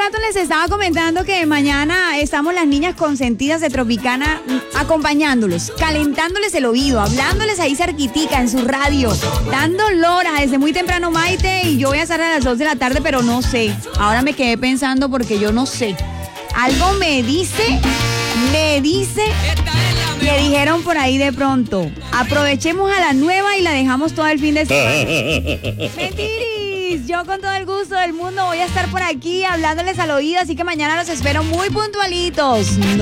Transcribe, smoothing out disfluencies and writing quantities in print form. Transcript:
rato les estaba comentando que mañana estamos las niñas consentidas de Tropicana acompañándolos, calentándoles el oído, hablándoles ahí cerquitica en su radio, dando lora desde muy temprano, Maite, y yo voy a estar a las 2 de la tarde, pero no sé. Ahora me quedé pensando porque yo no sé. Algo me dice, le dijeron por ahí de pronto, aprovechemos a la nueva y la dejamos todo el fin de semana. Mentiris, yo con todo el gusto del mundo voy a estar por aquí hablándoles al oído, así que mañana los espero muy puntualitos.